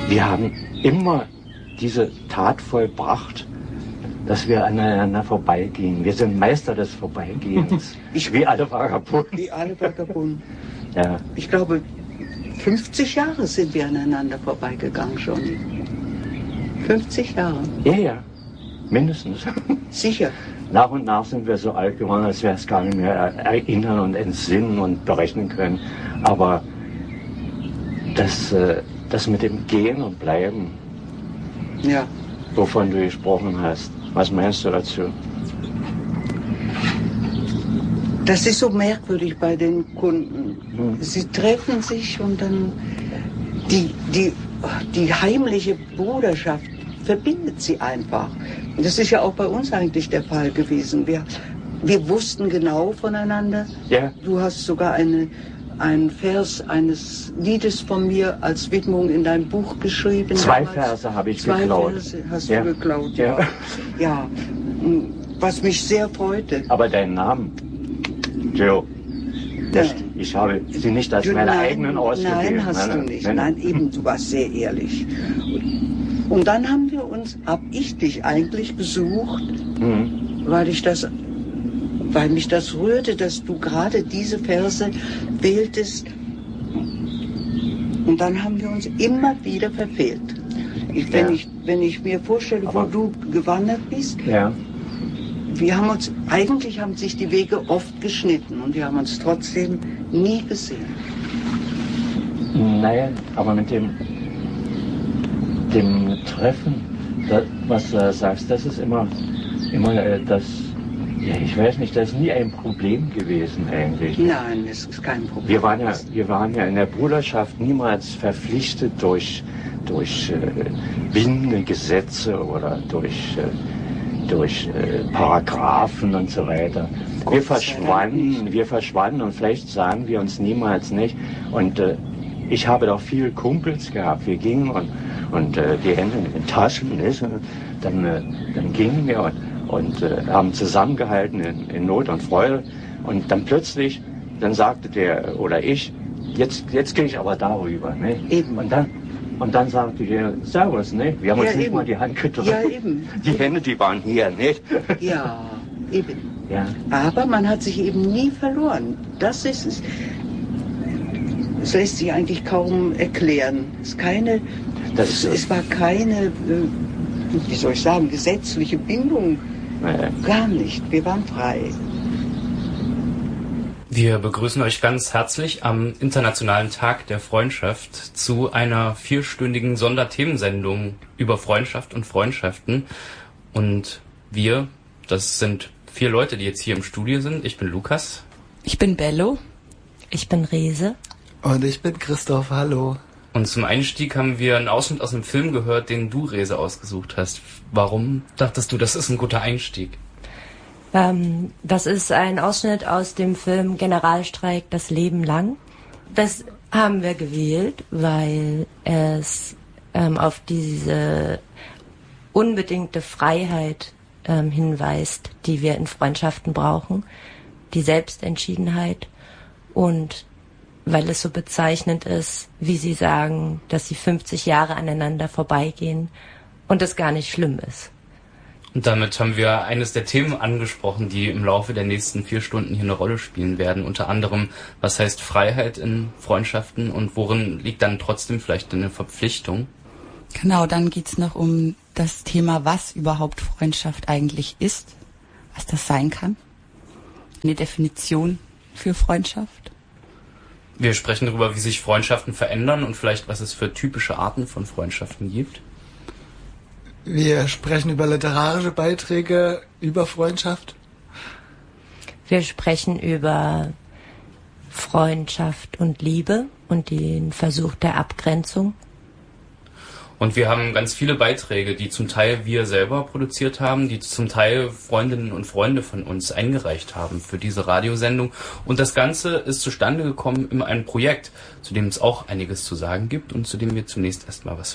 Wir haben immer diese Tat vollbracht, dass wir aneinander vorbeigingen. Wir sind Meister des Vorbeigehens. Wie alle Vagabunden. Wie alle Vagabunden. Ja. Ich glaube, 50 Jahre sind wir aneinander vorbeigegangen schon. 50 Jahre. Ja, mindestens. Sicher. Nach und nach sind wir so alt geworden, dass wir es gar nicht mehr erinnern und entsinnen und berechnen können. Aber das mit dem Gehen und Bleiben, ja, wovon du gesprochen hast, was meinst du dazu? Das ist so merkwürdig bei den Kunden. Sie treffen sich und dann die heimliche Bruderschaft verbindet sie einfach. Und das ist ja auch bei uns eigentlich der Fall gewesen. Wir wussten genau voneinander. Ja. Du hast sogar einen Vers eines Liedes von mir als Widmung in dein Buch geschrieben. 2 Verse habe ich geklaut. 2 Verse hast du geklaut, ja. Ja, was mich sehr freute. Aber deinen Namen, Joe, ich habe sie nicht als meine eigenen ausgegeben. Nein, hast du nicht. Nein, eben, du warst sehr ehrlich. Und dann hab ich dich eigentlich gesucht, weil mich das rührte, dass du gerade diese Verse wähltest. Und dann haben wir uns immer wieder verfehlt. Wenn ich mir vorstelle, wo du gewandert bist, eigentlich haben sich die Wege oft geschnitten und wir haben uns trotzdem nie gesehen. Naja, aber mit dem Treffen, was du sagst, das ist immer das, ja, ich weiß nicht, das ist nie ein Problem gewesen eigentlich. Nein, es ist kein Problem. Wir waren ja in der Bruderschaft niemals verpflichtet durch bindende Gesetze oder durch Paragraphen und so weiter. Wir verschwanden und vielleicht sagen wir uns niemals nicht. Und ich habe doch viele Kumpels gehabt. Wir gingen und die Hände in den Taschen, nicht? Dann gingen wir und haben zusammengehalten in Not und Freude. Und dann plötzlich, dann sagte der oder ich, jetzt gehe ich aber darüber. Ne? Eben. Und dann sagte der, Servus, ne? Wir haben uns nicht mal die Hand gedrückt. Ja, eben. Die Hände, die waren hier, nicht? Ja, eben. Ja. Aber man hat sich eben nie verloren. Das ist es. Es lässt sich eigentlich kaum erklären. Es war keine, wie soll ich sagen, gesetzliche Bindung. Gar nicht. Wir waren frei. Wir begrüßen euch ganz herzlich am Internationalen Tag der Freundschaft zu einer 4-stündigen Sonderthemensendung über Freundschaft und Freundschaften. Und wir, das sind 4 Leute, die jetzt hier im Studio sind. Ich bin Lukas. Ich bin Bello. Ich bin Rese. Und ich bin Christoph. Hallo. Und zum Einstieg haben wir einen Ausschnitt aus einem Film gehört, den du, Rese, ausgesucht hast. Warum dachtest du, das ist ein guter Einstieg? Das ist ein Ausschnitt aus dem Film Generalstreik das Leben lang. Das haben wir gewählt, weil es auf diese unbedingte Freiheit hinweist, die wir in Freundschaften brauchen, die Selbstentschiedenheit, und weil es so bezeichnend ist, wie sie sagen, dass sie 50 Jahre aneinander vorbeigehen und es gar nicht schlimm ist. Und damit haben wir eines der Themen angesprochen, die im Laufe der nächsten 4 Stunden hier eine Rolle spielen werden. Unter anderem, was heißt Freiheit in Freundschaften und worin liegt dann trotzdem vielleicht eine Verpflichtung? Genau, dann geht's noch um das Thema, was überhaupt Freundschaft eigentlich ist, was das sein kann. Eine Definition für Freundschaft. Wir sprechen darüber, wie sich Freundschaften verändern und vielleicht, was es für typische Arten von Freundschaften gibt. Wir sprechen über literarische Beiträge über Freundschaft. Wir sprechen über Freundschaft und Liebe und den Versuch der Abgrenzung. Und wir haben ganz viele Beiträge, die zum Teil wir selber produziert haben, die zum Teil Freundinnen und Freunde von uns eingereicht haben für diese Radiosendung. Und das Ganze ist zustande gekommen in einem Projekt, zu dem es auch einiges zu sagen gibt und zu dem wir zunächst erstmal was